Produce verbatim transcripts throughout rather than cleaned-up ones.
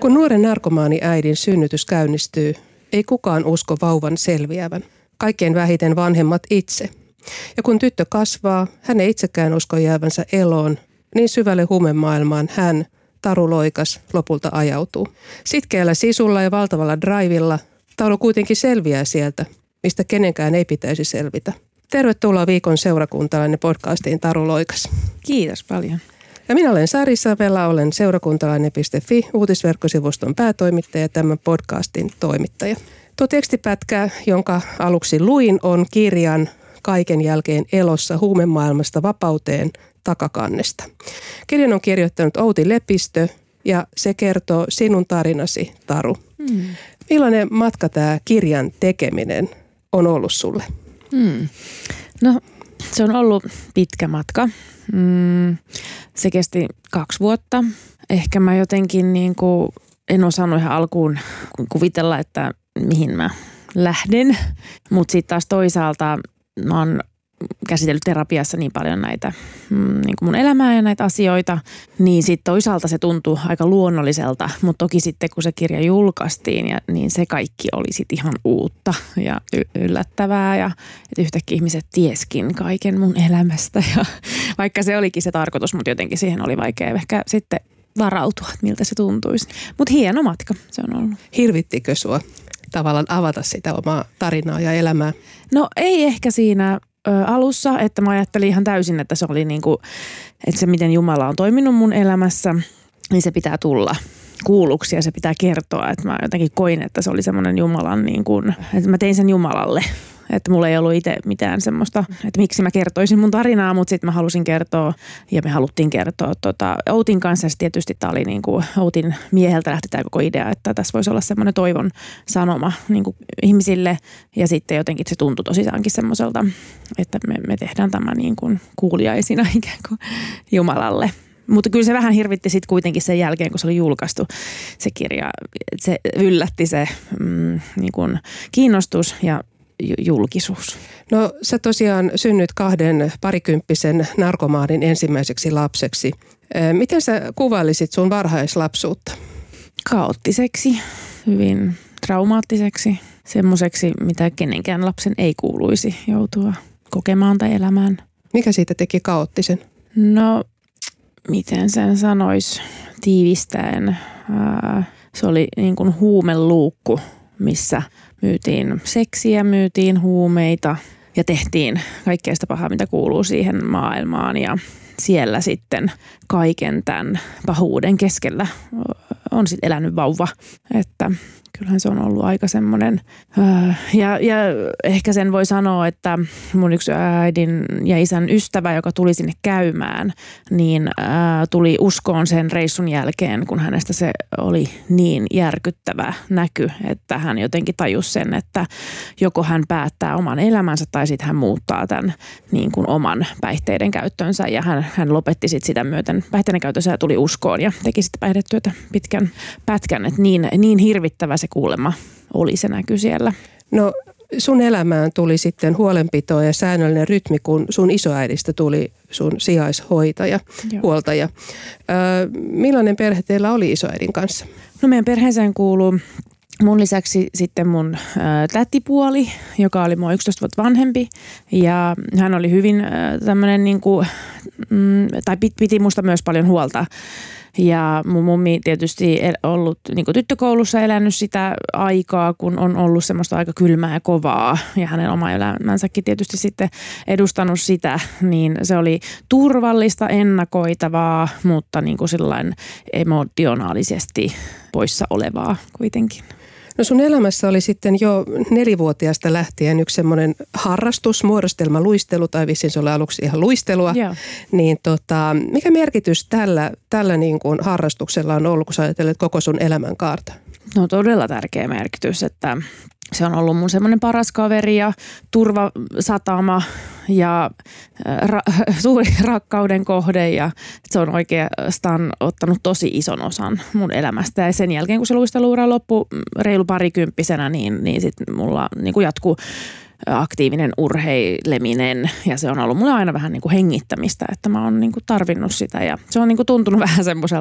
Kun nuoren narkomaaniäidin synnytys käynnistyy, ei kukaan usko vauvan selviävän. Kaikkein vähiten vanhemmat itse. Ja kun tyttö kasvaa, hän ei itsekään usko jäävänsä eloon, niin syvälle huumemaailmaan hän, Taru Loikas, lopulta ajautuu. Sitkeällä sisulla ja valtavalla draivilla Taru kuitenkin selviää sieltä, mistä kenenkään ei pitäisi selvitä. Tervetuloa viikon seurakuntalainen podcastiin, Taru Loikas. Kiitos paljon. Ja minä olen Sari Savela, olen seurakuntalainen piste fi uutisverkkosivuston päätoimittaja ja tämän podcastin toimittaja. Tuo tekstipätkä, jonka aluksi luin, on kirjan Kaiken jälkeen elossa huumemaailmasta vapauteen takakannesta. Kirjan on kirjoittanut Outi Lepistö ja se kertoo sinun tarinasi, Taru. Mm. Millainen matka tämä kirjan tekeminen on ollut sulle? Mm. No se on ollut pitkä matka. Mm. Se kesti kaksi vuotta. Ehkä mä jotenkin niin kuin en osannut ihan alkuun kuvitella, että mihin mä lähden. Mutta sitten taas toisaalta mä oon käsitellyt terapiassa niin paljon näitä mm, niin kuin mun elämää ja näitä asioita, niin sitten toisaalta se tuntui aika luonnolliselta, mutta toki sitten kun se kirja julkaistiin, ja, niin se kaikki oli sitten ihan uutta ja y- yllättävää ja että yhtäkkiä ihmiset tieskin kaiken mun elämästä ja vaikka se olikin se tarkoitus, mutta jotenkin siihen oli vaikea ehkä sitten varautua, että miltä se tuntuisi. Mutta hieno matka se on ollut. Hirvittikö sua tavallaan avata sitä omaa tarinaa ja elämää? No ei ehkä siinä ö, alussa, että mä ajattelin ihan täysin, että se oli niinku, että se miten Jumala on toiminut mun elämässä, niin se pitää tulla kuulluksi ja se pitää kertoa. Että mä jotenkin koin, että se oli semmoinen Jumalan niin kuin, että mä tein sen Jumalalle. Että mulla ei ollut itse mitään semmoista, että miksi mä kertoisin mun tarinaa, mutta sitten mä halusin kertoa ja me haluttiin kertoa tota, Outin kanssa. Ja tietysti tämä oli niin kuin Outin mieheltä lähti tämä koko idea, että tässä voisi olla semmoinen toivon sanoma niin kuin ihmisille. Ja sitten jotenkin se tuntui tosiaankin semmoiselta, että me, me tehdään tämä niin kuin kuuliaisina ikään kuin Jumalalle. Mutta kyllä se vähän hirvitti sitten kuitenkin sen jälkeen, kun se oli julkaistu se kirja. Se yllätti se mm, niin kuin kiinnostus ja julkisuus. No sä tosiaan synnyt kahden parikymppisen narkomaanin ensimmäiseksi lapseksi. Miten sä kuvailisit sun varhaislapsuutta? Kaoottiseksi, hyvin traumaattiseksi, semmoiseksi, mitä kenenkään lapsen ei kuuluisi joutua kokemaan tai elämään. Mikä siitä teki kaoottisen? No, miten sen sanoisi tiivistäen? Ää, se oli niin kuin huumeluukku, missä myytiin seksiä, myytiin huumeita ja tehtiin kaikkea sitä pahaa, mitä kuuluu siihen maailmaan. Ja siellä sitten kaiken tämän pahuuden keskellä on sitten elänyt vauva, että kyllähän se on ollut aika semmoinen. Ja, ja ehkä sen voi sanoa, että mun yksi äidin ja isän ystävä, joka tuli sinne käymään, niin ää, tuli uskoon sen reissun jälkeen, kun hänestä se oli niin järkyttävä näky, että hän jotenkin tajusi sen, että joko hän päättää oman elämänsä tai sitten hän muuttaa tämän niin kuin oman päihteiden käyttönsä. Ja hän, hän lopetti sitten sitä myöten päihteiden käyttönsä ja tuli uskoon ja teki sitten päihdetyötä pitkän pätkän, että niin, niin hirvittävä se kuulema oli se näky siellä. No sun elämään tuli sitten huolenpitoa ja säännöllinen rytmi, kun sun isoäidistä tuli sun sijaishoitaja, Joo. huoltaja. Ö, millainen perhe teillä oli isoäidin kanssa? No meidän perheeseen kuuluu mun lisäksi sitten mun ä, tätipuoli, joka oli mua yksitoista vuotta vanhempi ja hän oli hyvin ä, tämmöinen niin kuin, mm, tai piti musta myös paljon huolta. Ja mun mummi tietysti ollut niin kuin tyttökoulussa elänyt sitä aikaa, kun on ollut semmoista aika kylmää ja kovaa. Ja hänen oma elämänsäkin tietysti sitten edustanut sitä, niin se oli turvallista, ennakoitavaa, mutta niin kuin sillain emotionaalisesti poissa olevaa kuitenkin. No sun elämässä oli sitten jo nelivuotiaasta lähtien yksi semmoinen harrastus, muodostelma, luistelu, tai vissiin se oli aluksi ihan luistelua. Joo. Niin tota, mikä merkitys tällä, tällä niin kuin harrastuksella on ollut, kun sä ajattelet koko sun elämänkaarta? No todella tärkeä merkitys, että se on ollut mun semmoinen paras kaveri ja turvasatama ja ra- suuri rakkauden kohde ja se on oikeastaan ottanut tosi ison osan mun elämästä. Ja sen jälkeen kun se luisteluura loppui reilu parikymppisenä, niin, niin sitten mulla niin kuin jatkuu aktiivinen urheileminen ja se on ollut mulle aina vähän niin kuin hengittämistä, että mä oon niin kuin tarvinnut sitä ja se on niin kuin tuntunut vähän semmoiselta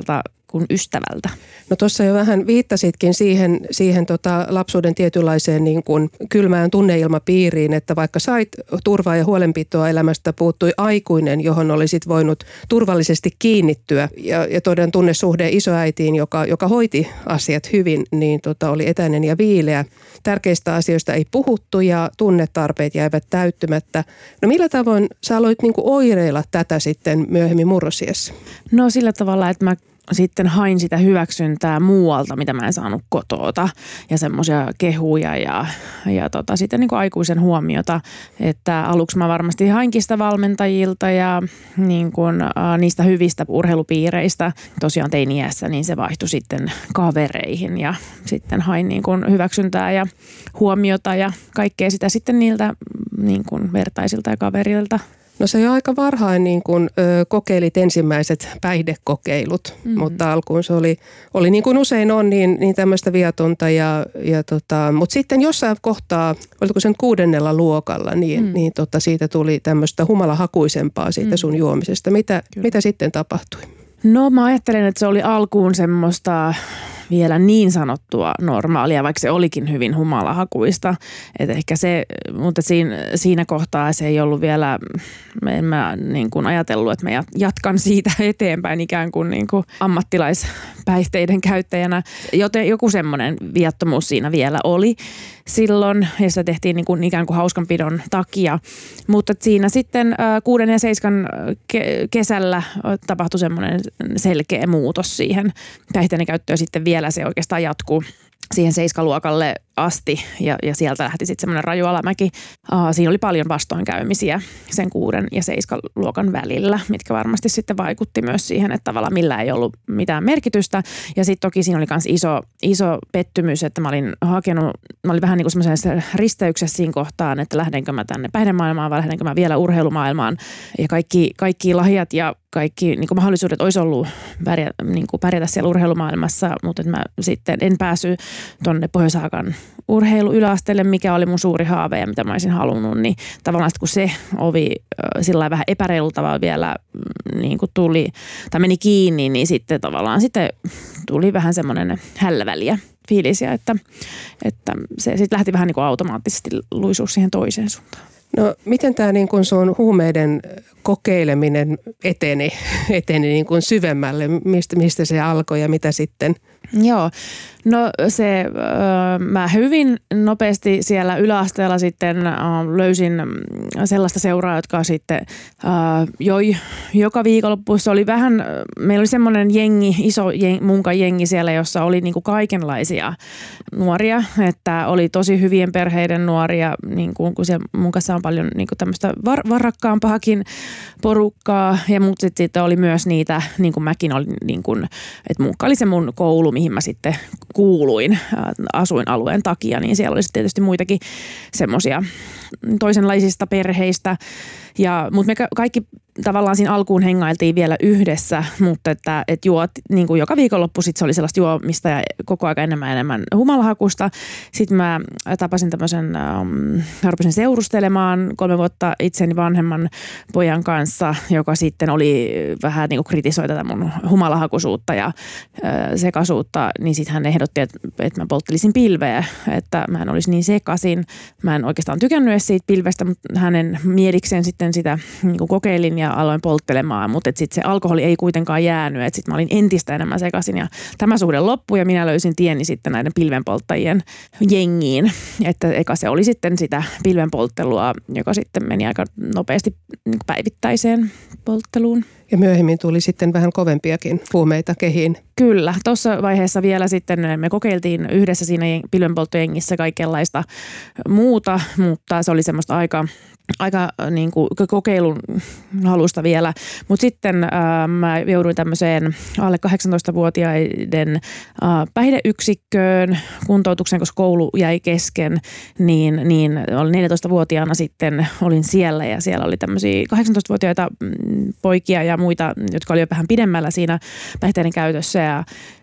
kuin ystävältä? No tuossa jo vähän viittasitkin siihen, siihen tota lapsuuden tietynlaiseen niin kuin kylmään tunneilmapiiriin, että vaikka sait turvaa ja huolenpitoa elämästä, puuttui aikuinen, johon olisit voinut turvallisesti kiinnittyä ja, ja todella tunnesuhde isoäitiin, joka, joka hoiti asiat hyvin, niin tota oli etäinen ja viileä. Tärkeistä asioista ei puhuttu ja tunnetarpeet jäivät täyttymättä. No millä tavoin sä aloit niin kuin oireilla tätä sitten myöhemmin murrosiässä? No sillä tavalla, että mä sitten hain sitä hyväksyntää muualta, mitä mä en saanut kotoota ja semmoisia kehuja ja, ja tota, sitten niin kuin aikuisen huomiota, että aluksi mä varmasti hainkin sitä valmentajilta ja niin kuin, äh, niistä hyvistä urheilupiireistä. Tosiaan teini-iässä, niin se vaihtui sitten kavereihin ja sitten hain niin kuin hyväksyntää ja huomiota ja kaikkea sitä sitten niiltä niin kuin vertaisilta ja kaverilta. No se jo aika varhain niin kun, ö, kokeilit ensimmäiset päihdekokeilut, mm. mutta alkuun se oli, oli niin kuin usein on, niin, niin tämmöistä viatonta. Ja, ja tota, mutta sitten jossain kohtaa, oliko se nyt kuudennella luokalla, niin, mm. niin tota, siitä tuli tämmöistä humalahakuisempaa siitä sun juomisesta. Mitä, mitä sitten tapahtui? No mä ajattelen, että se oli alkuun semmoista vielä niin sanottua normaalia, vaikka se olikin hyvin humalahakuista. Että ehkä se, mutta siinä, siinä kohtaa se ei ollut vielä, en mä niin kuin ajatellut, että mä jatkan siitä eteenpäin ikään kuin, niin kuin ammattilaispäihteiden käyttäjänä. Joten joku semmoinen viattomuus siinä vielä oli silloin, ja sitä tehtiin niin kuin ikään kuin hauskanpidon takia. Mutta siinä sitten kuuden ja seiskan ke- kesällä tapahtui semmoinen selkeä muutos siihen päihteiden käyttöön. Sitten vielä se oikeastaan jatkuu siihen seiskaluokalle asti ja, ja sieltä lähti sitten semmoinen raju alamäki. Uh, siinä oli paljon vastoinkäymisiä sen kuuden ja seiskaluokan välillä, mitkä varmasti sitten vaikutti myös siihen, että tavallaan millä ei ollut mitään merkitystä. Ja sitten toki siinä oli myös iso, iso pettymys, että mä olin hakenut, mä olin vähän niin kuin semmoisessa risteyksessä siinä kohtaan, että lähdenkö mä tänne päihdemaailmaan vai lähdenkö mä vielä urheilumaailmaan. Ja kaikki, kaikki lahjat ja kaikki niin kuin mahdollisuudet olisi ollut pärjätä, niin kuin pärjätä siellä urheilumaailmassa, mutta mä sitten en päässyt tuonne Pohjois-Haakan urheilu-yläasteelle, mikä oli mun suuri haave ja mitä mä olisin halunnut, niin tavallaan kun se ovi sillä vähän epäreilulla tavalla vielä niin kuin tuli, tai meni kiinni, niin sitten tavallaan sitten tuli vähän semmoinen hälläväliä fiilisiä, että, että se sitten lähti vähän niin kuin automaattisesti luisua siihen toiseen suuntaan. No miten tämä niin kuin sun huumeiden kokeileminen eteni, eteni niin kuin syvemmälle? Mistä, mistä se alkoi ja mitä sitten? Joo, no se, äh, mä hyvin nopeasti siellä yläasteella sitten äh, löysin sellaista seuraa, jotka sitten äh, joi joka viikonloppuissa oli vähän, meillä oli semmoinen jengi, iso jeng, munkan jengi siellä, jossa oli niinku kaikenlaisia nuoria, että oli tosi hyvien perheiden nuoria, niin kuin, kun siellä mun kanssa on paljon niinku tämmöistä var, varakkaampaakin porukkaa ja mut sitten sit oli myös niitä, niin kuin mäkin olin, niin kuin, että munkka oli se mun koulu, mihin mä sitten kuuluin asuinalueen takia, niin siellä oli tietysti muitakin semmoisia toisenlaisista perheistä. Ja, mutta me kaikki tavallaan siinä alkuun hengailtiin vielä yhdessä, mutta että et juot niin kuin joka viikonloppu sit se oli sellaista juomista ja koko ajan enemmän ja enemmän humalahakusta. Sitten mä tapasin tämmöisen, ähm, rupesin seurustelemaan kolme vuotta itseni vanhemman pojan kanssa, joka sitten oli vähän niin kuin kritisoi tätä mun humalahakuisuutta ja äh, sekaisuutta, niin sitten hän ehdotti, että, että mä polttelisin pilveä, että mä en olisi niin sekasin. Mä en oikeastaan tykännyt edes siitä pilvestä, mutta hänen mielikseen sitten sitä niin kuin kokeilin ja aloin polttelemaan, mutta sitten se alkoholi ei kuitenkaan jäänyt, että sitten mä olin entistä enemmän sekaisin ja tämä suhde loppui ja minä löysin tieni sitten näiden pilvenpolttajien jengiin, että eka se oli sitten sitä pilvenpolttelua, joka sitten meni aika nopeasti päivittäiseen poltteluun. Ja myöhemmin tuli sitten vähän kovempiakin huumeita kehiin. Kyllä. Tuossa vaiheessa vielä sitten me kokeiltiin yhdessä siinä pilvenpolttojengissä kaikenlaista muuta, mutta se oli semmoista aika aika niin kuin kokeilun halusta vielä, mutta sitten ää, mä jouduin tämmöiseen alle kahdeksantoistavuotiaiden ää, päihdeyksikköön kuntoutukseen, koska koulu jäi kesken, niin, niin olin neljätoistavuotiaana sitten olin siellä ja siellä oli tämmöisiä kahdeksantoistavuotiaita poikia ja muita, jotka oli jo vähän pidemmällä siinä päihteiden käytössä ja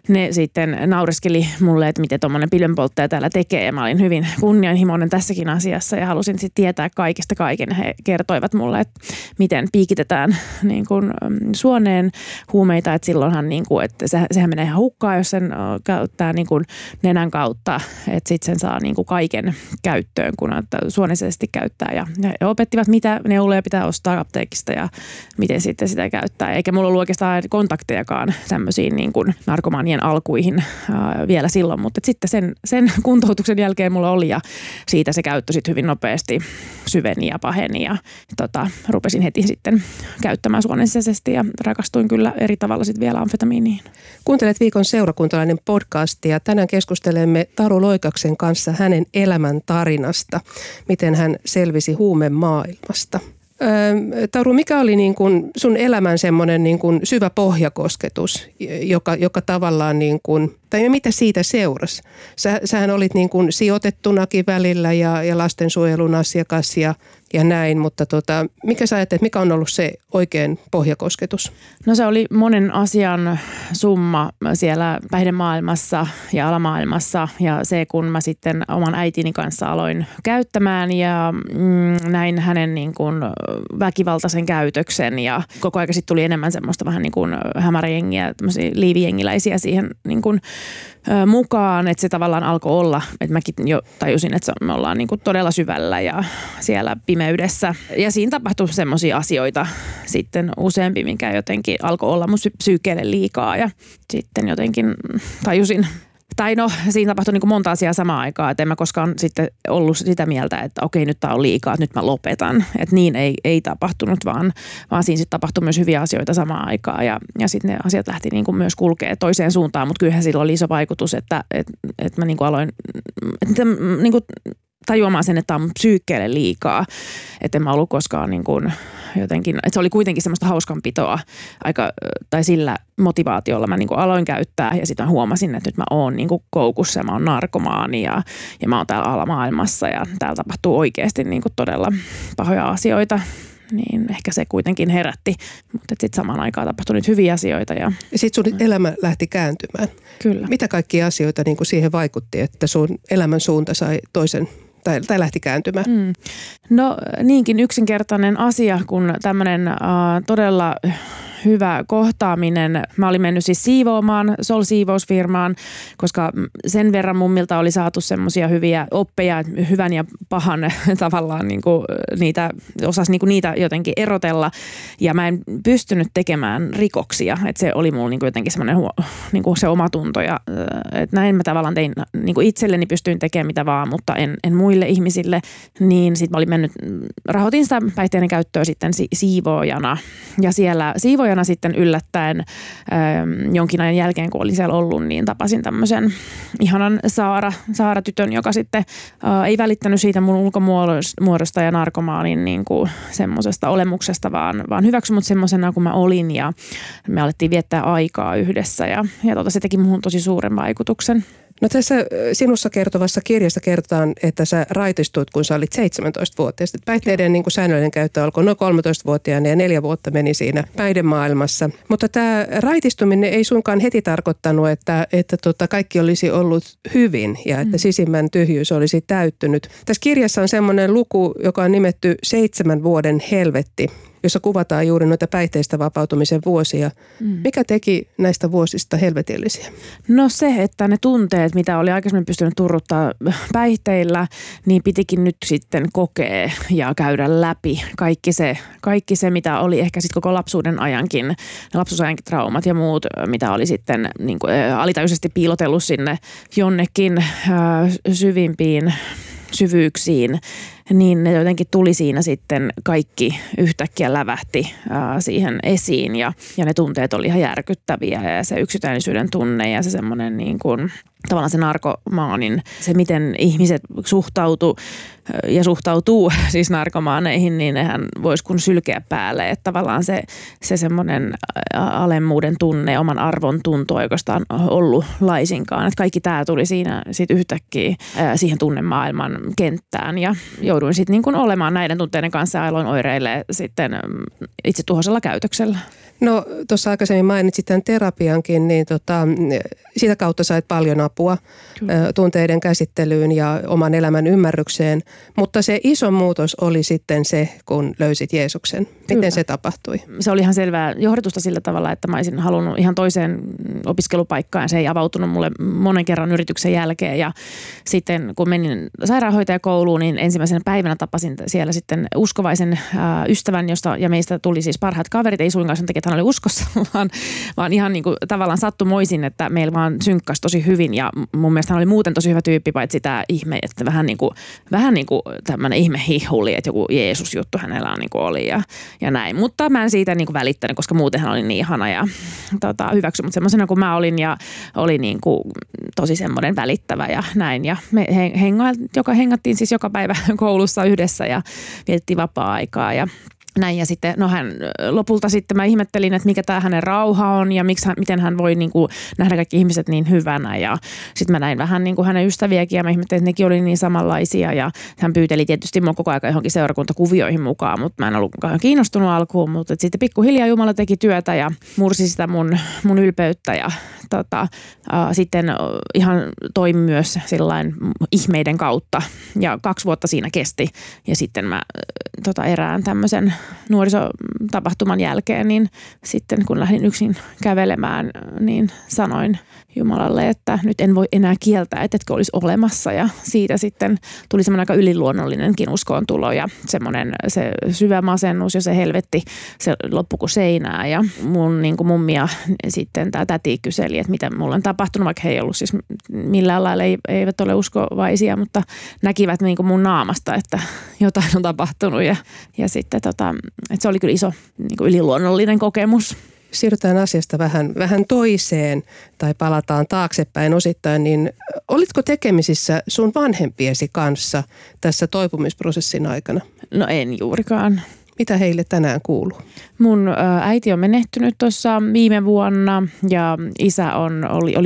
ne sitten naureskeli mulle, että miten tuommoinen pilvenpolttaja täällä tekee. Ja mä olin hyvin kunnianhimoinen tässäkin asiassa ja halusin sitten tietää kaikista kaiken. He kertoivat mulle, että miten piikitetään niin kuin suoneen huumeita, että silloinhan niin kuin, että se, sehän menee ihan hukkaan, jos sen käyttää niin kuin nenän kautta, että sitten sen saa niin kuin kaiken käyttöön, kun suoneisesti käyttää. Ja he opettivat, mitä neuloja pitää ostaa apteekista ja miten sitten sitä käyttää. Eikä mulla ollut oikeastaan kontaktejakaan tämmöisiin niin kuin narkomaanien alkuihin ää, vielä silloin, mutta sitten sen, sen kuntoutuksen jälkeen mulla oli ja siitä se käyttö sitten hyvin nopeasti syveni ja paheni ja tota, rupesin heti sitten käyttämään suonensisäisesti ja rakastuin kyllä eri tavalla sitten vielä amfetamiiniin. Kuuntelet Viikon seurakuntalainen podcastia. Tänään keskustelemme Taru Loikaksen kanssa hänen elämän tarinasta, miten hän selvisi huumemaailmasta. Öö, Taru, mikä oli niin kuin sun elämän semmoinen niin kuin syvä pohjakosketus, joka, joka tavallaan, niin kuin, tai mitä siitä seurasi? Sä, sähän olit niin kuin sijoitettunakin välillä ja, ja lastensuojelun asiakas ja, ja näin, mutta tota, mikä sä ajattelet, mikä on ollut se oikein pohjakosketus? No se oli monen asian summa siellä päihdemaailmassa ja alamaailmassa ja se, kun mä sitten oman äitini kanssa aloin käyttämään ja mm, näin hänen niin kuin väkivaltaisen käytöksen ja koko ajan sitten tuli enemmän semmoista vähän niin kuin hämäräjengiä, tämmöisiä liivijengiläisiä siihen niin kuin mukaan, että se tavallaan alkoi olla, että mäkin jo tajusin, että me ollaan niin kuin todella syvällä ja siellä pimeydessä. Ja siinä tapahtui semmoisia asioita sitten useampi, mikä jotenkin alkoi olla mun psyykkeelle liikaa ja sitten jotenkin tajusin. Tai no, siinä tapahtui niin kuin monta asiaa samaan aikaan, että en mä koskaan sitten ollut sitä mieltä, että okei, nyt tää on liikaa, että nyt mä lopetan. Että niin ei, ei tapahtunut, vaan, vaan siinä sitten tapahtui myös hyviä asioita samaan aikaan ja, ja sitten ne asiat lähti niin kuin myös kulkea toiseen suuntaan, mutta kyllähän sillä oli iso vaikutus, että, että, että mä niin kuin aloin että, niin kuin tajuamaan sen, että tämä on mun psyykkeelle liikaa, että en mä ollut koskaan niin kuin jotenkin, että se oli kuitenkin semmoista hauskanpitoa aika, tai sillä motivaatiolla mä niin kuin aloin käyttää ja sitten mä huomasin, että nyt mä oon niin kuin koukussa ja mä oon narkomaani ja, ja mä oon täällä alamaailmassa ja täällä tapahtuu oikeasti niin kuin todella pahoja asioita. Niin ehkä se kuitenkin herätti, mutta sitten samaan aikaan tapahtui nyt hyviä asioita. Ja sitten sun elämä lähti kääntymään. Kyllä. Mitä kaikkia asioita niin kuin siihen vaikutti, että sun elämän suunta sai toisen tai, tai lähti kääntymään? Mm. No niinkin yksinkertainen asia, kun tämmöinen äh, todella hyvä kohtaaminen. Mä olin mennyt siis siivoamaan Sol-siivousfirmaan, koska sen verran mummilta oli saatu semmoisia hyviä oppeja, hyvän ja pahan tavallaan niin kuin niitä, osasi niin kuin niitä jotenkin erotella. Ja mä en pystynyt tekemään rikoksia, että se oli mulla niin kuin jotenkin semmoinen huo, niin kuin se omatunto. Ja, että näin mä tavallaan tein, niin kuin itselleni pystyin tekemään mitä vaan, mutta en, en muille ihmisille. Niin sit mä olin mennyt, rahoitin sitä päihteiden käyttöä sitten si- siivoojana ja siellä siivoojana sitten yllättäen ähm, jonkin ajan jälkeen, kun olin siellä ollut, niin tapasin tämmöisen ihanan Saara, Saara-tytön, joka sitten äh, ei välittänyt siitä mun ulkomuodosta ja narkomaanin niin kuin semmoisesta olemuksesta, vaan, vaan hyväksyi mut semmoisena kuin mä olin ja me alettiin viettää aikaa yhdessä ja, ja tota, se teki muhun tosi suuren vaikutuksen. No tässä sinussa kertovassa kirjassa kerrotaan, että sä raitistuit, kun sä olit seitsemäntoistavuotias. Päihteiden niin kuin säännöllinen käyttö alkoi noin kolmetoistavuotiaana ja neljä vuotta meni siinä päihdemaailmassa. Mutta tämä raitistuminen ei suinkaan heti tarkoittanut, että, että tota kaikki olisi ollut hyvin ja että sisimmän tyhjyys olisi täyttynyt. Tässä kirjassa on semmoinen luku, joka on nimetty seitsemän vuoden helvetti, jossa kuvataan juuri noita päihteistä vapautumisen vuosia. Mm. Mikä teki näistä vuosista helvetillisiä? No se, että ne tunteet, mitä oli aikaisemmin pystynyt turruttaa päihteillä, niin pitikin nyt sitten kokea ja käydä läpi. Kaikki se, kaikki se mitä oli ehkä sitten koko lapsuuden ajankin, lapsuusajankin traumat ja muut, mitä oli sitten niin kuin, ä, alitajuisesti piilotellut sinne jonnekin ä, syvimpiin syvyyksiin, niin ne jotenkin tuli siinä sitten kaikki yhtäkkiä lävähti ää, siihen esiin ja, ja ne tunteet oli ihan järkyttäviä ja se yksityisyyden tunne ja se semmoinen niin kuin tavallaan se narkomaanin, se miten ihmiset suhtautuu ja suhtautuu siis narkomaaneihin, niin nehän voisi kun sylkeä päälle, että tavallaan se, se semmoinen alemmuuden tunne, oman arvon tunto oikeastaan ollut laisinkaan, että kaikki tämä tuli siinä sitten yhtäkkiä ää, siihen tunnemaailman kenttään ja jouduin sitten niin kuin olemaan näiden tunteiden kanssa ja aloin oireille sitten itsetuhoisella käytöksellä. No tuossa aikaisemmin mainitsit tämän terapiankin, niin tota, Sitä kautta sait paljon apua Kyllä. tunteiden käsittelyyn ja oman elämän ymmärrykseen, mutta se iso muutos oli sitten se, kun löysit Jeesuksen. Miten Kyllä. se tapahtui? Se oli ihan selvää johdatusta sillä tavalla, että mä olisin halunnut ihan toiseen opiskelupaikkaan. Se ei avautunut mulle monen kerran yrityksen jälkeen ja sitten kun menin sairaanhoitajakouluun, niin ensimmäisenä päivänä tapasin siellä sitten uskovaisen äh, ystävän, josta ja meistä tuli siis parhaat kaverit. Ei suinkaan sen takia, että hän oli uskossa, vaan, vaan ihan niin kuin tavallaan sattumoisin, että meillä vaan synkkasi tosi hyvin ja mun mielestä hän oli muuten tosi hyvä tyyppi, paitsi sitä ihme, että vähän niin kuin, vähän niin kuin tämmöinen ihmehihuli, että joku Jeesus-juttu hänellä on niin kuin oli ja, ja näin. Mutta mä en siitä niin kuin välittänyt, koska muuten hän oli niin ihana ja tota, hyväksy. Mutta semmoisena kuin mä olin ja oli niin kuin tosi semmoinen välittävä ja näin. Ja me hengailtiin, joka hengattiin siis joka päivä koulussa yhdessä ja vietettiin vapaa-aikaa ja näin ja sitten, no hän lopulta sitten mä ihmettelin, että mikä tämä hänen rauha on ja miksi hän, miten hän voi niin kuin nähdä kaikki ihmiset niin hyvänä ja sitten mä näin vähän niin kuin hänen ystäviäkin ja mä ihmettelin, että nekin oli niin samanlaisia ja hän pyyteli tietysti mua koko ajan johonkin seurakuntakuvioihin mukaan, mutta mä en ollut kauhean kiinnostunut alkuun, mutta sitten pikkuhiljaa Jumala teki työtä ja mursi sitä mun, mun ylpeyttä ja tota, äh, sitten ihan toimi myös sillain ihmeiden kautta ja kaksi vuotta siinä kesti ja sitten mä äh, tota, erään tämmöisen nuorisotapahtuman jälkeen, niin sitten kun lähdin yksin kävelemään, niin sanoin Jumalalle, että nyt en voi enää kieltää, että etkö olisi olemassa ja siitä sitten tuli semmoinen aika yliluonnollinenkin uskoontulo ja semmoinen se syvä masennus ja se helvetti, se loppui kuin seinää ja mun niin kuin mummia sitten tämä täti kyseli, että mitä mulle on tapahtunut, vaikka he ei ollut siis millään lailla ei, eivät ole uskovaisia, mutta näkivät niin kuin mun naamasta, että jotain on tapahtunut ja, ja sitten tota, että se oli kyllä iso niin kuin yliluonnollinen kokemus. Siirrytään asiasta vähän, vähän toiseen tai palataan taaksepäin osittain, niin olitko tekemisissä sun vanhempiesi kanssa tässä toipumisprosessin aikana? No en juurikaan. Mitä heille tänään kuuluu? Mun äiti on menehtynyt tuossa viime vuonna ja isä on, oli, oli